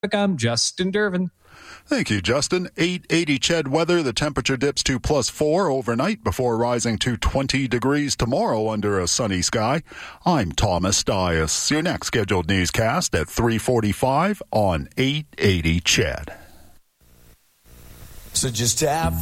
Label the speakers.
Speaker 1: I'm Justin Dervin.
Speaker 2: Thank you, Justin. 880 Ched weather. The temperature dips to +4 overnight before rising to 20 degrees tomorrow under a sunny sky. I'm Thomas Dias. Your next scheduled newscast at 3:45 on 880 Ched.
Speaker 3: So just have